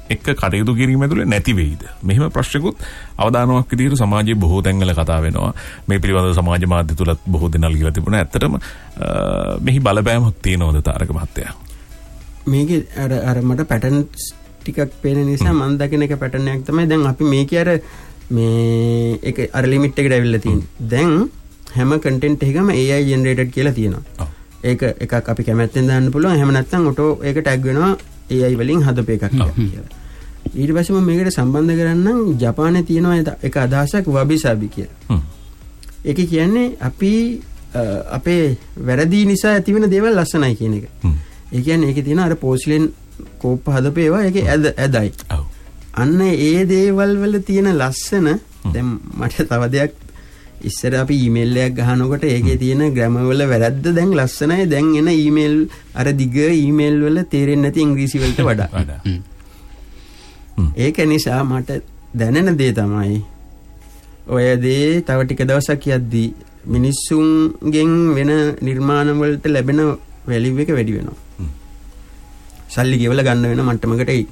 එක්ක කටයුතු කිරීම ඇතුළේ නැති වෙයිද? මෙහෙම ප්‍රශ්නකුත් අවදානමක් විදිහට සමාජයේ බොහෝ තැන්වල කතා වෙනවා. මේ පිළිබඳව සමාජ මාධ්‍ය තුලත් බොහෝ දෙනා ලියලා තිබුණා. ඇත්තටම මෙහි බලපෑමක් තියෙනවද තාරක මහත්තයා? මේකේ අර මට පැටර්න්ස් ටිකක් පේන නිසා මම දකින එක පැටර්න් එකක් තමයි දැන් අපි මේකේ අර මේ එක අර ලිමිට් එකට ඇවිල්ලා තියෙන්නේ. දැන් හැම කන්ටෙන්ට් එකකම AI ජෙනරේටඩ් කියලා තියෙනවා. ඒක එකක් අපි කැමැත්තෙන් දාන්න පුළුවන්. එහෙම නැත්නම් ඔටෝ ඒක ටැග් වෙනවා AI වලින් හදපු එකක් කියලා. ඊට පස්සේ මම මේකට සම්බන්ධ කරන්නම් ජපානයේ තියෙනවා එක අදහසක් වබි සබි කියලා. ඒක කියන්නේ අපි අපේ වැරදි නිසා ඇතිවෙන දේවල් ලස්සනයි කියන එක. ඒ කියන්නේ ඒකේ තියෙන අර පෝසිලෙන් කෝප්ප හදපු ඒවා ඒකේ ඇදයි. අන්න ඒ දේවල් වල තියෙන ලස්සන දැන් මට තව දෙයක් ඉස්සර අපි ඊමේල් එකක් ගහනකොට ඒකේ තියෙන ග්‍රැමර් වල වැරද්ද දැන් ලස්සනයි. දැන් එන ඊමේල් අර දිග ඊමේල් වල තේරෙන්නේ නැති ඉංග්‍රීසි වලට වඩා. ඒක නිසා මට දැනෙන දේ තමයි ඔය දේ තව ටික දවසක් යද්දී මිනිස්සුන්ගෙන් වෙන නිර්මාණ වලට ලැබෙන වැලියු එක වැඩි වෙනවා. සල්ලි ගෙවලා ගන්න වෙන මට්ටමකට එයි.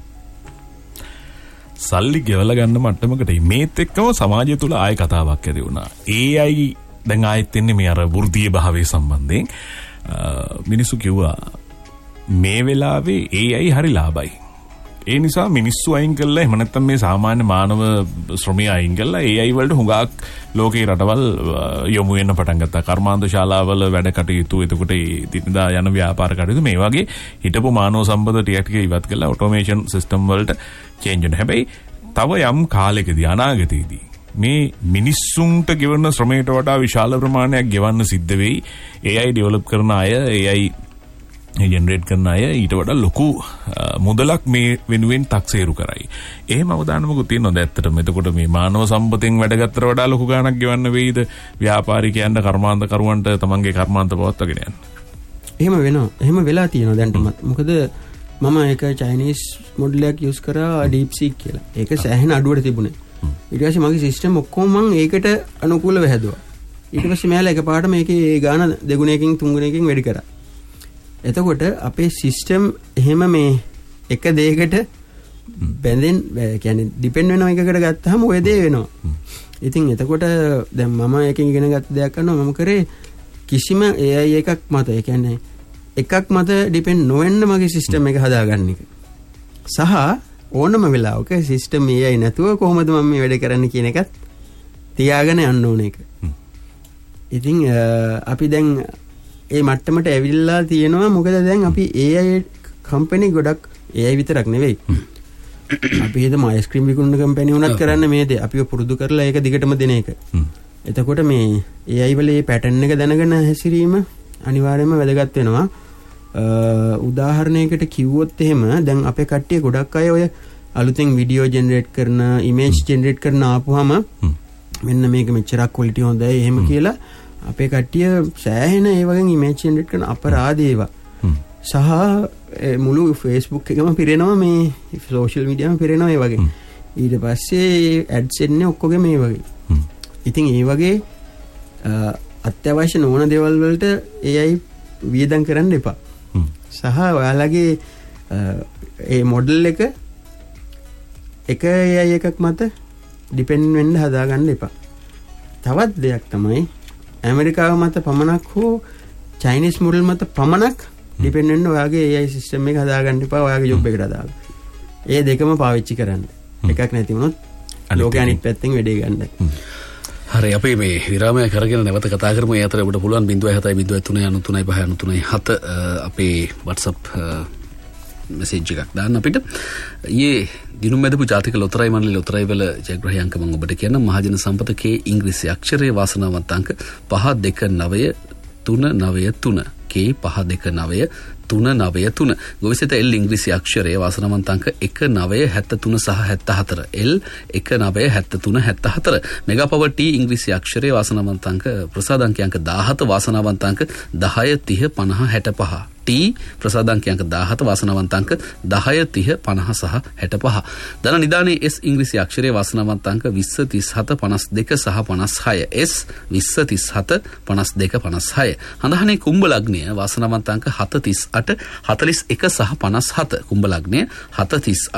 සල්ලි ගෙවලා ගන්න මට්ටමකට එයි. මේත් එක්කම සමාජය තුල ආය කතාවක් ඇති වුණා. AI දැන් ආයෙත් එන්නේ මේ අර වෘත්තීය භාවයේ සම්බන්ධයෙන්. මිනිස්සු කිව්වා මේ වෙලාවේ AI හරි ලාභයි. ඒ නිසා මිනිස්සු අයින් කළා එහෙම නැත්නම් මේ සාමාන්‍ය මානව ශ්‍රමය අයින් කළා AI වලට හුඟක් ලෝකේ රටවල් යොමු වෙන්න පටන් ගත්තා. කර්මාන්ත ශාලාවල වැඩ කටයුතු එතකොට දිනදා යන ව්‍යාපාර කටයුතු මේ වගේ හිටපු මානව සම්පත ටික ඉවත් කළා ඔටෝමේෂන් සිස්ටම් වලට චේන්ජ් වෙනවා. හැබැයි තව යම් කාලෙකදී අනාගතයේදී මේ මිනිස්සුන්ට ගෙවන ශ්‍රමයට වඩා විශාල ප්‍රමාණයක් ගෙවන්න සිද්ධ වෙයි. AI ඩෙවලොප් කරන අය AI ජෙනරේට් කරන අය ඊට වඩා ලොකු මුදලක් මේ වෙනුවෙන් තක්සේරු කරයි. එහෙම අවදානමකුත් තියෙනවා ඇත්තටම. එතකොට මේ මානව සම්පතෙන් වැඩ ගත්තට වඩා ලොකු ගාණක් ගෙවන්න වෙයිද ව්‍යාපාරිකයන්ට කර්මාන්තකරුවන්ට තමන්ගේ කර්මාන්ත පවත්වාගෙන යන්න? එහෙම වෙනවා. එහෙම වෙලා තියෙනවා දැන්ටමත්. මොකද මම එක චයිනීස් මොඩල් එකක් යූස් කරා DeepSeek කියලා. ඒක සෑහෙන අඩුවට තිබුණේ. ඊට පස්සේ මගේ සිස්ටම් ඔක්කොම මම ඒකට අනුකූලව හැදුවා. ඊට පස්සේ මෙයාලා එකපාරට මේකේ ගාණ දෙගුණයකින් තුන්ගුණයකින් වැඩි කරා. එතකොට අපේ සිස්ටම් එහෙම මේ එක දෙයකට බැඳෙන් කියන්නේ ඩිපෙන්ඩ් වෙන එකකට ගත්තාම ඔය දේ වෙනවා. ඉතින් එතකොට දැන් මම එකකින් ඉගෙන ගත්ත දෙයක් කරනවා මම කරේ කිසිම AI එකක් මත ඒ කියන්නේ එකක් මත ඩිපෙන්ඩ් නොවෙන්න මගේ සිස්ටම් එක හදාගන්න එක. සහ ඕනම වෙලාවක සිස්ටම් AI නැතුව කොහොමද මම මේ වැඩ කරන්නේ කියන එකත් තියාගෙන යන්න ඕන එක. ඉතින් අපි දැන් ඒ මට්ටමට ඇවිල්ලා තියෙනවා. මොකද දැන් අපි AI කම්පැනි ගොඩක් AI විතරක් නෙවෙයි. අපි හිතමු අයිස්ක්‍රීම් විකුණන කම්පැනි උනත් කරන්න මේ දේ. අපිව පුරුදු කරලා ඒක දිගටම දෙන එක. එතකොට මේ AI වල මේ පැටර්න් එක දැනගෙන හැසිරීම අනිවාර්යයෙන්ම වැදගත් වෙනවා. උදාහරණයකට කිව්වොත් එහෙම දැන් අපේ කට්ටිය ගොඩක් අය ඔය අලුතෙන් වීඩියෝ ජෙනරේට් කරන, ඉමේජ් ජෙනරේට් කරන ආපුවාම මෙන්න මේක මෙච්චරක් ක්වොලිටි හොඳයි එහෙම කියලා අපේ කට්ටිය සෑහෙන ඒ වගේ ඉමේජ් ජෙනරේට් කරන අපරාධ ඒවා. සහ මුළු Facebook එකම පිරෙනවා මේ සෝෂල් මීඩියාම පිරෙනවා ඒ වගේ. ඊට පස්සේ ඇඩ්ස් එන්නේ ඔක්කොගේ මේ වගේ. ඉතින් ඒ වගේ අත්‍යවශ්‍ය නොවන දේවල් වලට AI වියදම් කරන්න එපා. සහ ඔයාලගේ ඒ මොඩල් එක AI එකක් මත ඩිපෙන්ඩ් වෙන්න හදාගන්න එපා. තවත් දෙයක් තමයි ඇමරිකාව මත පමණක් හෝ චයිනීස් මොඩල් මත පමණක් ඩිපෙන්ඩ් වෙන්න ඔයාගේ AI සිස්ටම් එක හදාගන්න එපා. ඔයාගේ ජොබ් එකට දාලා. ඒ දෙකම පාවිච්චි කරන්න. එකක් නැති වුණොත් ලෝකෙ අනිත් පැත්තෙන් වැඩේ ගන්න. හරි අපි මේ විරාමය කරගෙන නැවත කතා කරමු. ඒ අතර ඔබට පුළුවන් 0.73 අපේ WhatsApp මෙසේජ් එකක් දාන්න අපිට. ඊයේ දිනුම් මැදපු ජාතික ලොතරැයි මණ්ඩල ලොතරැයි වල ජයග්‍රහී අංක මම ඔබට කියන්න. මහජන සම්පත K ඉංග්‍රීසි අක්ෂරයේ වාසනාවන්ත අංක 529393 K 529393 ගොවිසෙත L ඉංග්‍රීසි අක්ෂරයේ වාසනාවන්ත අංක 1973 සහ 74 L 1973 74 මෙගා පවර් T ඉංග්‍රීසි අක්ෂරයේ වාසනාවන්ත අංක ප්‍රසාදාංක අංක 17 වාසනාවන්ත අංක 10 30 50 65 T ප්‍රසාදාංක අංක 17 වාසනාවන්ත අංක 10 30 50 සහ 65 ධන නිදානේ S ඉංග්‍රීසි අක්ෂරයේ වාසනාවන්ත අංක 20 37 52 සහ 56 S 20 37 52 56 හඳහනේ කුම්භ ලග්නය වාසනාවන්ත අංක 7 38 41 සහ 57 කුම්භ ලග්නය 7 38